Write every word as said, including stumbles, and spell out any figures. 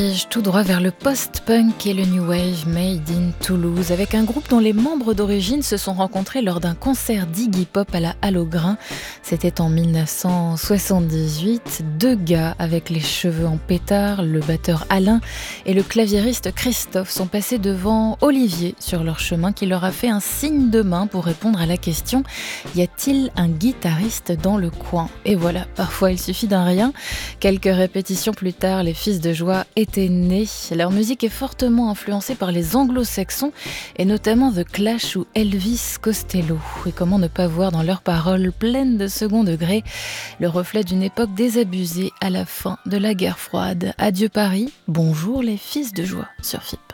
Tout droit vers le post-punk et le new wave made in Toulouse, avec un groupe dont les membres d'origine se sont rencontrés lors d'un concert d'Iggy Pop à la Halle au Grain. C'était en dix-neuf cent soixante-dix-huit. Deux gars avec les cheveux en pétard, le batteur Alain et le claviériste Christophe, sont passés devant Olivier sur leur chemin, qui leur a fait un signe de main pour répondre à la question « Y a-t-il un guitariste dans le coin ?» Et voilà, parfois il suffit d'un rien. Quelques répétitions plus tard, les Fils de Joie étaient nés. Leur musique est fortement influencée par les anglo-saxons et notamment The Clash ou Elvis Costello. Et comment ne pas voir dans leurs paroles pleines de second degré le reflet d'une époque désabusée à la fin de la guerre froide. Adieu Paris, bonjour les Fils de Joie sur F I P.